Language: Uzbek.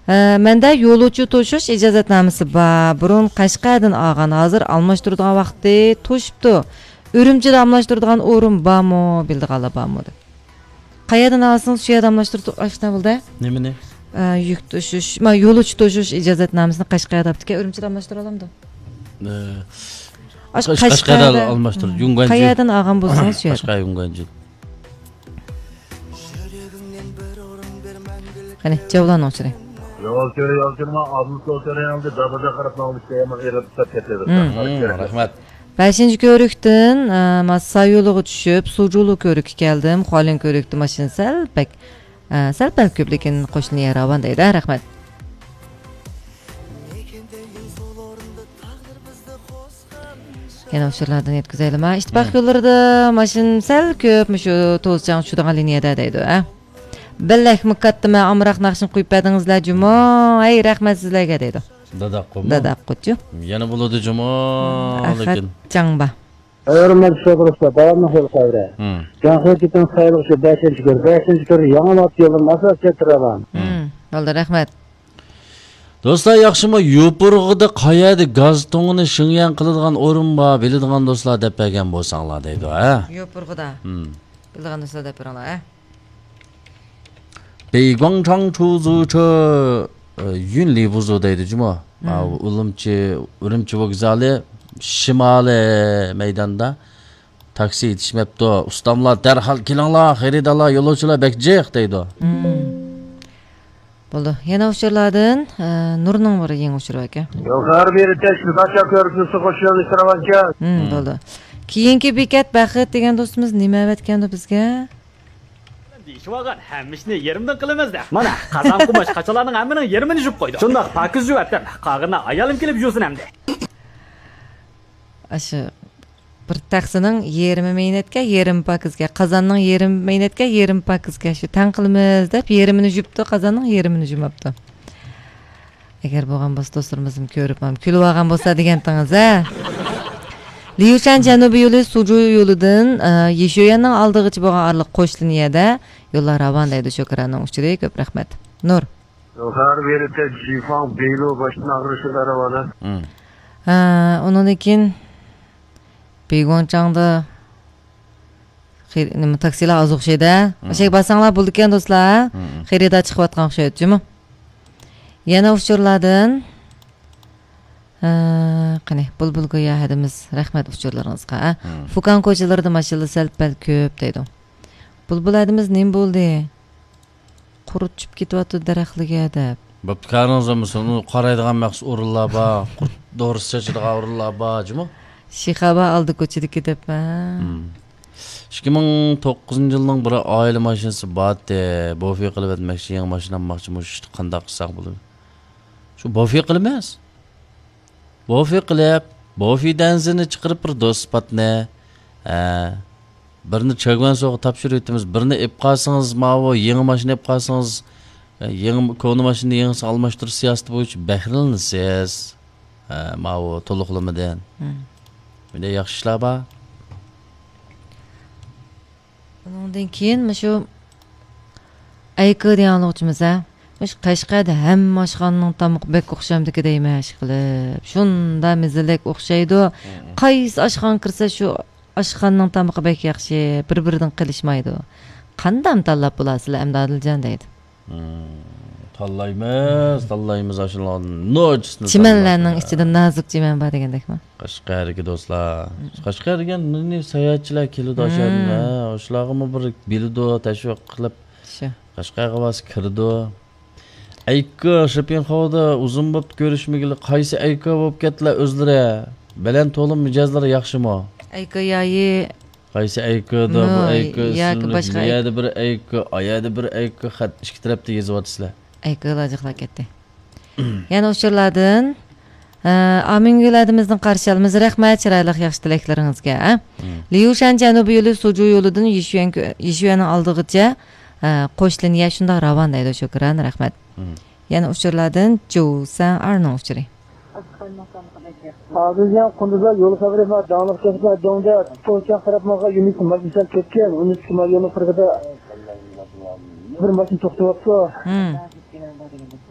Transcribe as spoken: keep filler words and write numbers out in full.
Mende yo'lovchi to'shish ijozatnomasi bor. Burun Qashqardan olgan, hozir almashtiradigan vaqti to'shibdi. Urumchida almashtiradigan o'rin bormi, bildiganlar bormi? Qayerdan olsangiz shu yerda almashtirib ashna bo'ldi? Nimani? Yuk to'shish, ma yo'lovchi to'shish ijozatnomasini Qashqarda debdi. Urumchida almashtira olamdi. Qashqarda almashtirib, Yunganji. Qayerdan olgan bo'lsangiz shu yerda. Qashqar Yunganji. Qani, javoblarni o'chiring. Yol köre yol körme adlı yol köre yandı dabada qarab almışdı ama erib tutab ketdi. Rahmat. beshinchi ko'rikdan Sayyo'liga tushib, Sujulu ko'rikka keldim. Qolin ko'rikda mashina sal pek sal pek ko'p, lekin qo'shniga ravan deydi. Rahmat. Yana o'shalardan yetkazaylik. Ittifoq yo'llarida mashina sal ko'p, shu to'zchang tushadigan liniyada deydi, ha. Billak muqaddima amroq naqshin qo'yib berdingizlar jumo. Ay, rahmat sizlarga deydi. Dadaq qo'yma. Dadaq qo'ychu. Yana bo'ladi jumo, lekin Changba. Hurmat so'rashda davomli xil xayra. Janxo'kidan xayr o'sha beshinchi ko'r, beshinchi ko'r yangilat yo'lini asos keltiraman. Bo'ldi, rahmat. Do'stlar, yaxshimi? Yo'purg'ida qayerda gaz to'ngini shingyan qiladigan o'rin bor, biladigan do'stlar deb bergan bo'lsanglar deydi, ha? Yo'purg'ida. Biladigan do'stlar deb beringlar, ha? 北广场出租车呃运力不足deydi cuma. Urumchi Urumchi vokzali Shimali maydonda taksi yetishmabdi. Ustamlar darhol kelinglar, xaridorlar, yo'lovchilar bekjiq deydi. Bo'ldi. Yana o'shalardan Nurning biri yeng o'shirib aka. Yo'qar beri tashkil qachon ko'rishni qo'shilishni so'ravancha. Bo'ldi. Keyingi bekat Baxit degan do'stimiz nima aytgandi bizga? Deyishvagan hammishni yerimdan qilamiz-da. Mana qazan qumash qachalarning hammaning yerimini yuvib qo'ydi. Shundoq pakiz yuvibdi. Qag'ina ayolim kelib yuvsin hamda. Ashi bir taksining yerim meynatga, yerim pakizga, qazonning yerim meynatga, yerim pakizga shu tan qilamiz deb yerimini yuvibdi, qazonning yerimini yuvmabdi. Agar bo'lgan bo'lsa do'stlarimizim ko'rib ham kulib olgan bo'lsa degantingiz-a. Liushan janubiy yo'li Suju yo'lidan Yeshoyanning oldig'ichi bo'lgan arliq qo'sh liniyada yo'llar ravon deydi. Shukranning uchiriga ko'p rahmat. Nur. Yo'qar beribdi Jifon Beylo boshdan og'rishlar ravona. Ha, undan keyin Begonchangda nima taksilar oz o'xshaydi. O'sha basanglar bo'ldi ekan do'stlar. Xaridor chiqayotgan o'xshaydi-mi? Yana uchurlardan qani bulbulga yahadimiz rahmat uchurlaringizga. Fukan ko'chalarida mashinalar sal-pal ko'p deydi. Bulbuladimiz nim bo'ldi? Qurutib ketyapti daraxtliga deb. Bu qaringizni uni qaraydigan maxsus o'rinlar bor, to'g'risi chechirgan o'rinlar bor, jimi? Shixaba oldi ko'chadagi debma. ikki ming to'qqizinchi yilning bir oila mashinasi bordi. Bofi qilib etmoqchi, yangi mashina olmoqchimiz, qanday qilsak bo'ladi? Shu bofi qilmas. Bofi qilib, bofidan zini chiqarib bir do'stpatni, birini chagvan so'g'i topshirib o'tamiz, birini ib qolsangiz, mavo yangi mashina ib qolsangiz, yangi koni mashina yangisi almashtirish siyosati bo'yicha bahrilanasiz. Mavo to'liqlamadan. Bunday yaxshi ishlar bor. Undan keyin shu ayqi deganligimiz-a, Mush Qashqarda hamma oshxonaning tomoq bek o'xshamdiki deyman qilib. Shunda mizilak o'xshaydi. Qaysi oshxona kirsa shu oshxonaning tomoqi bek yaxshi, bir-biridan qilishmaydi. Qanday tanlab bo'lasizlar, Amda Adiljon deydi. Tanlaymiz, tanlaymiz oshxonalarni. Nojisni. Chimanlarning ichida nozik chiman bor degandekmi? Qashqarga do'stlar. Qashqarga nima sayohatchilar keladi oshxona, o'shalarga bir bildi, tashviq qilib. Qashqarga vas kirdi. Ayqa Shepinxoda uzun bo'lib ko'rishmagili qaysi ayqa bo'lib ketdilar o'zlari? Bilan to'lim mijozlari yaxshimi? Ayqa yoyi qaysi ayqada bu ayqa yoki boshqa ayada bir ayqa, ayada bir ayqa xat ikki tarafda yozyapsizlar. Ayqa lojiqlar ketdi. Yana o'shalardan Amin yo'ladimizdan qarshi olamiz. Rahmat chiroyli yaxshi tilaklaringizga. Liushan janubiy yo'li Suju yo'lidan Yeshuyaning oldig'icha qo'shiliniya shunda ravon deydi. Shukran, rahmat. Yana uchurlardan Jousan Arno uchuri. Hozirdan Qunduzlar yo'l xabari va davlat kasblar donda to'g'ri qarabmoqqa yumik majlislar ketgan. Uni tushma yo'li qirg'ida bir mashin to'xtayapti.